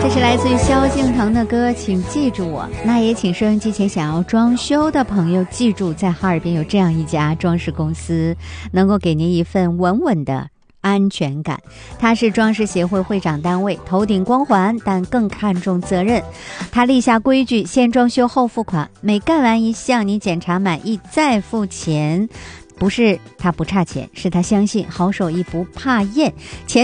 这是来自于萧敬腾的歌，请记住我。那也请收音机前想要装修的朋友记住，在哈尔滨有这样一家装饰公司，能够给您一份稳稳的安全感。它是装饰协会会长单位，头顶光环，但更看重责任。他立下规矩，先装修后付款，每干完一项你检查满意再付钱。不是他不差钱，是他相信好手艺不怕验，钱